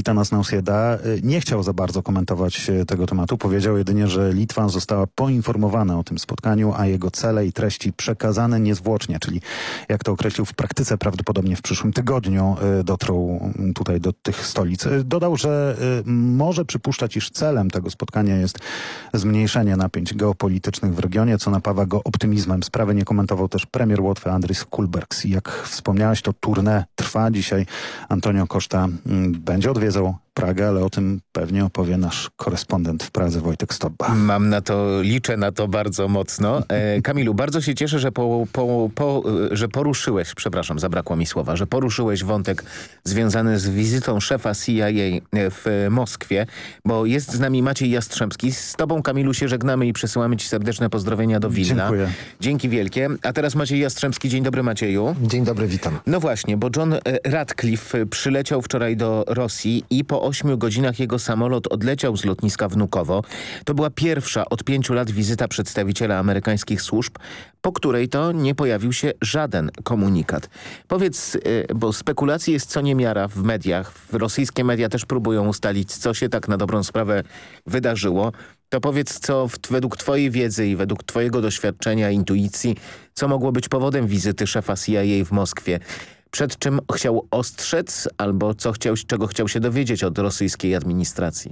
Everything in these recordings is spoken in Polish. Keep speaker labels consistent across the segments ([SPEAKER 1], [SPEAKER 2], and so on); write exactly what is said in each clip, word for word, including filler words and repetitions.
[SPEAKER 1] Gitanas Nausėda nie chciał za bardzo komentować tego tematu. Powiedział jedynie, że Litwa została poinformowana o tym spotkaniu, a jego cele i treści przekazane niezwłocznie, czyli jak to określił w praktyce, prawdopodobnie w przyszłym tygodniu dotrą tutaj do tych stolic. Dodał, że może przypuszczać, iż celem tego spotkania jest zmniejszenie napięć geopolitycznych w regionie, co napawa go optymizmem. Sprawy nie komentował też premier Łotwy Andris Kulbergs. Jak wspomniałeś, to tournée trwa. Dzisiaj Antonio Costa będzie odwiedzał Pragę, ale o tym pewnie opowie nasz korespondent w Pradze Wojtek Stobba.
[SPEAKER 2] Mam na to, liczę na to bardzo mocno. E, Kamilu, bardzo się cieszę, że, po, po, po, że poruszyłeś, przepraszam, zabrakło mi słowa, że poruszyłeś wątek związany z wizytą szefa C I A w Moskwie, bo jest z nami Maciej Jastrzębski. Z tobą, Kamilu, się żegnamy i przesyłamy ci serdeczne pozdrowienia do Wilna.
[SPEAKER 1] Dziękuję.
[SPEAKER 2] Dzięki wielkie. A teraz Maciej Jastrzębski. Dzień dobry, Macieju.
[SPEAKER 3] Dzień dobry, witam.
[SPEAKER 2] No właśnie, bo John Ratcliffe przyleciał wczoraj do Rosji i po ośmiu godzinach jego samolot odleciał z lotniska Wnukowo. To była pierwsza od pięciu lat wizyta przedstawiciela amerykańskich służb, po której to nie pojawił się żaden komunikat. Powiedz, bo spekulacji jest co niemiara w mediach. Rosyjskie media też próbują ustalić, co się tak na dobrą sprawę wydarzyło. To powiedz, co w, według twojej wiedzy i według twojego doświadczenia, intuicji, co mogło być powodem wizyty szefa C I A w Moskwie? Przed czym chciał ostrzec albo co chciał, czego chciał się dowiedzieć od rosyjskiej administracji?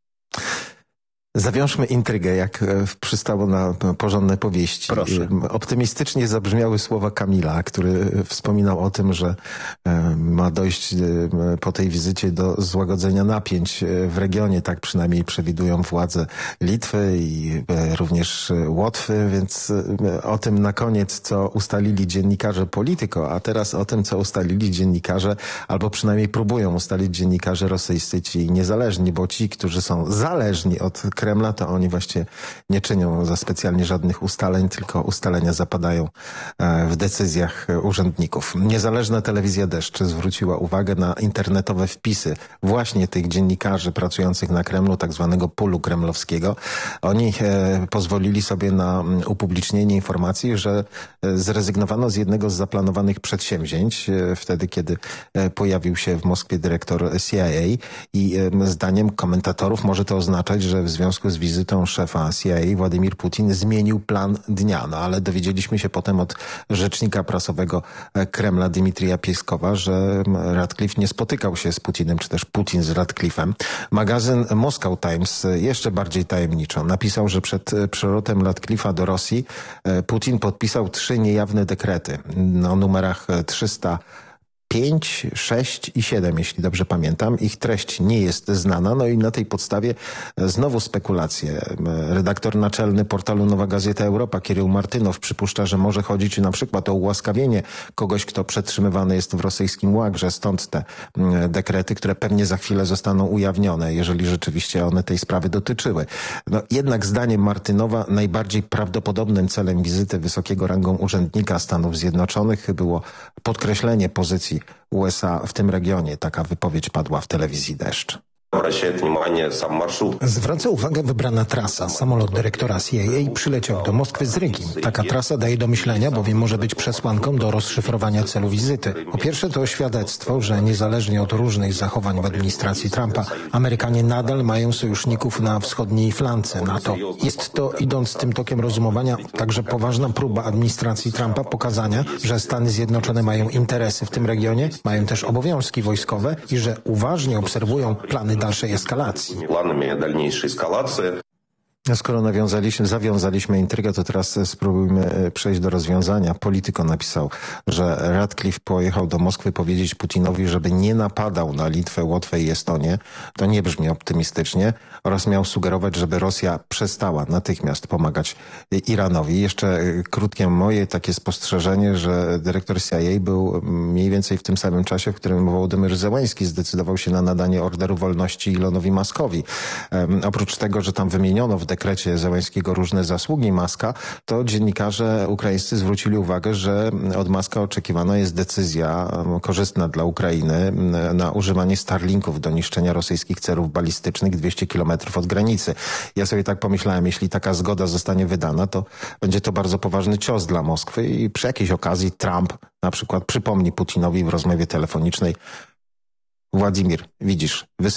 [SPEAKER 3] Zawiążmy intrygę, jak przystało na porządne powieści.
[SPEAKER 2] Proszę.
[SPEAKER 3] Optymistycznie zabrzmiały słowa Kamila, który wspominał o tym, że ma dojść po tej wizycie do złagodzenia napięć w regionie. Tak przynajmniej przewidują władze Litwy i również Łotwy, więc o tym na koniec, co ustalili dziennikarze Politico, a teraz o tym, co ustalili dziennikarze, albo przynajmniej próbują ustalić dziennikarze rosyjscy, ci niezależni, bo ci, którzy są zależni od Kremla, to oni właśnie nie czynią za specjalnie żadnych ustaleń, tylko ustalenia zapadają w decyzjach urzędników. Niezależna telewizja Deszcz zwróciła uwagę na internetowe wpisy właśnie tych dziennikarzy pracujących na Kremlu, tak zwanego pulu kremlowskiego. Oni e, pozwolili sobie na upublicznienie informacji, że zrezygnowano z jednego z zaplanowanych przedsięwzięć, e, wtedy kiedy e, pojawił się w Moskwie dyrektor C I A i e, zdaniem komentatorów może to oznaczać, że w związku z wizytą szefa C I A Władimir Putin zmienił plan dnia. No ale dowiedzieliśmy się potem od rzecznika prasowego Kremla Dmitrija Pieskowa, że Ratcliffe nie spotykał się z Putinem, czy też Putin z Ratcliffem. Magazyn Moscow Times jeszcze bardziej tajemniczo napisał, że przed przelotem Ratcliffe'a do Rosji Putin podpisał trzy niejawne dekrety o numerach trzysta pięć, sześć i siedem, jeśli dobrze pamiętam. Ich treść nie jest znana, no i na tej podstawie znowu spekulacje. Redaktor naczelny portalu Nowa Gazeta Europa, Kirył Martynow, przypuszcza, że może chodzić na przykład o ułaskawienie kogoś, kto przetrzymywany jest w rosyjskim łagrze. Stąd te dekrety, które pewnie za chwilę zostaną ujawnione, jeżeli rzeczywiście one tej sprawy dotyczyły. No, jednak zdaniem Martynowa najbardziej prawdopodobnym celem wizyty wysokiego rangą urzędnika Stanów Zjednoczonych było podkreślenie pozycji U S A w tym regionie. Taka wypowiedź padła w telewizji Deszcz.
[SPEAKER 4] Zwraca uwagę wybrana trasa. Samolot dyrektora C I A przyleciał do Moskwy z Rygi. Taka trasa daje do myślenia, bowiem może być przesłanką do rozszyfrowania celu wizyty. Po pierwsze to świadectwo, że niezależnie od różnych zachowań w administracji Trumpa, Amerykanie nadal mają sojuszników na wschodniej flance NATO. Jest to, idąc tym tokiem rozumowania, także poważna próba administracji Trumpa pokazania, że Stany Zjednoczone mają interesy w tym regionie, mają też obowiązki wojskowe i że uważnie obserwują plany dalszej eskalacji.
[SPEAKER 3] Skoro nawiązaliśmy, zawiązaliśmy intrygę, to teraz spróbujmy przejść do rozwiązania. Politico napisał, że Ratcliffe pojechał do Moskwy powiedzieć Putinowi, żeby nie napadał na Litwę, Łotwę i Estonię. To nie brzmi optymistycznie. Oraz miał sugerować, żeby Rosja przestała natychmiast pomagać Iranowi. Jeszcze krótkie moje takie spostrzeżenie, że dyrektor C I A był mniej więcej w tym samym czasie, w którym Wołodymyr Zełański zdecydował się na nadanie Orderu Wolności Elonowi Muskowi. Um, oprócz tego, że tam wymieniono w dekrecie Zełańskiego różne zasługi Muska, to dziennikarze ukraińscy zwrócili uwagę, że od Muska oczekiwana jest decyzja korzystna dla Ukrainy na używanie Starlinków do niszczenia rosyjskich celów balistycznych dwieście kilometrów od granicy. Ja sobie tak pomyślałem, jeśli taka zgoda zostanie wydana, to będzie to bardzo poważny cios dla Moskwy i przy jakiejś okazji Trump na przykład przypomni Putinowi w rozmowie telefonicznej: Władimir, widzisz, wysyłam